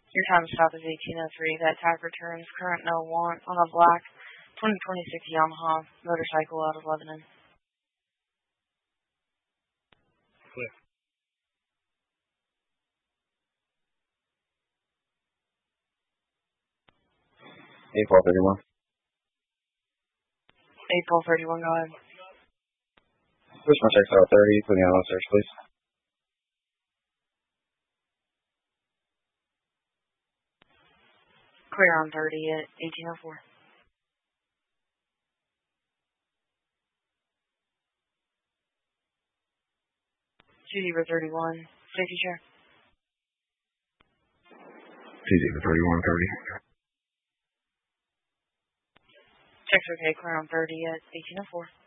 Your time stop is 1803. That tag returns current no warrant on a black 2026 Yamaha motorcycle out of Lebanon. Clear. April 31. April 31, go ahead. Push my checks out 30, put me on search, please. Clear on 30 at 1804. Zebra 31, safety check. Zebra 31, 30. Checks okay, clear on 30 at 1804.